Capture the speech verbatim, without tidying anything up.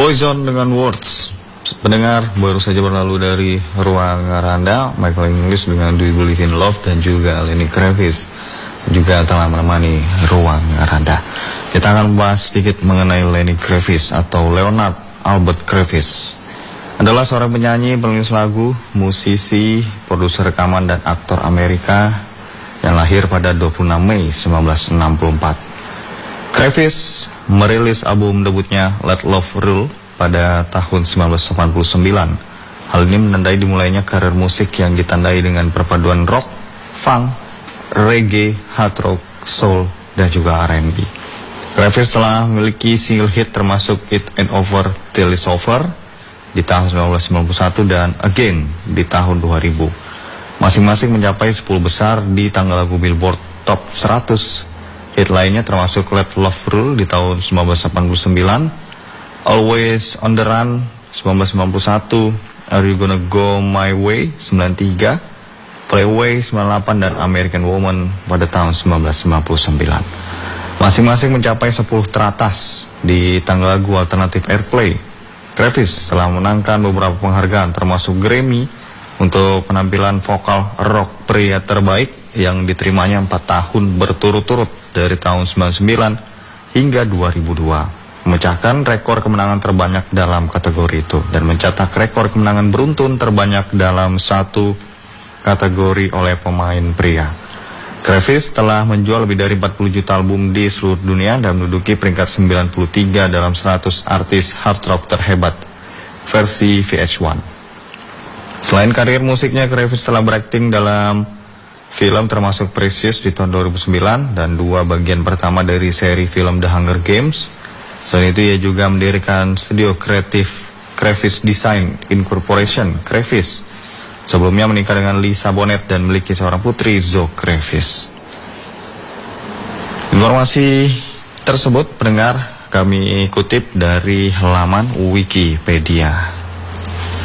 Boyzone dengan Words. Pendengar, baru saja berlalu dari Ruang Randa, Michael English dengan Do You Believe in Love, dan juga Lenny Kravitz juga telah menemani Ruang Randa. Kita akan membahas sedikit mengenai Lenny Kravitz atau Leonard Albert Kravitz. Adalah seorang penyanyi, penulis lagu, musisi, produser rekaman, dan aktor Amerika yang lahir pada dua puluh enam Mei seribu sembilan ratus enam puluh empat. Kravitz merilis album debutnya Let Love Rule pada tahun seribu sembilan ratus delapan puluh sembilan. Hal ini menandai dimulainya karir musik yang ditandai dengan perpaduan rock, funk, reggae, hard rock, soul, dan juga R and B. Kravitz telah memiliki single hit termasuk It Ain't Over Till It's Over di tahun seribu sembilan ratus sembilan puluh satu dan Again di tahun dua ribu. Masing-masing mencapai sepuluh besar di tanggal lagu Billboard Top seratus. Hit lainnya termasuk Let Love Rule di tahun seribu sembilan ratus delapan puluh sembilan, Always on the Run seribu sembilan ratus sembilan puluh satu, Are You Gonna Go My Way sembilan puluh tiga, Playway sembilan puluh delapan, dan American Woman pada tahun seribu sembilan ratus sembilan puluh sembilan. Masing-masing mencapai sepuluh teratas di tanggal lagu alternatif Airplay. Kravitz telah menangkan beberapa penghargaan termasuk Grammy untuk penampilan vokal rock pria terbaik yang diterimanya empat tahun berturut-turut dari tahun sembilan puluh sembilan hingga dua ribu dua, memecahkan rekor kemenangan terbanyak dalam kategori itu dan mencetak rekor kemenangan beruntun terbanyak dalam satu kategori oleh pemain pria. Kravitz telah menjual lebih dari empat puluh juta album di seluruh dunia dan menduduki peringkat sembilan puluh tiga dalam seratus artis hard rock terhebat versi V H satu. Selain karir musiknya, Kravitz telah berakting dalam film termasuk Precious di tahun dua ribu sembilan dan dua bagian pertama dari seri film The Hunger Games. Selain itu ia juga mendirikan studio kreatif Kravitz Design Incorporation, Kravitz. Sebelumnya menikah dengan Lisa Bonet dan memiliki seorang putri, Zoe Kravitz. Informasi tersebut pendengar kami kutip dari halaman Wikipedia.